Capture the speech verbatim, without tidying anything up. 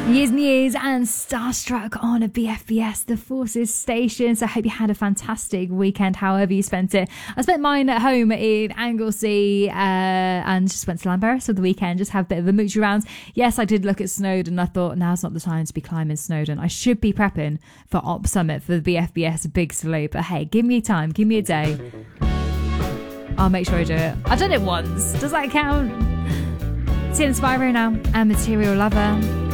Years and years and Starstruck on a B F B S, the Forces station. So I hope you had a fantastic weekend, however you spent it. I spent mine at home in Anglesey uh, and just went to Llanberis for the weekend, just have a bit of a mooch around. Yes, I did look at Snowdon. I thought now's not the time to be climbing Snowdon. I should be prepping for Op Summit for the B F B S Big Salute. But hey, give me time, give me a day. I'll make sure I do it. I've done it once. Does that count? See you in Spyro now and Material Lover.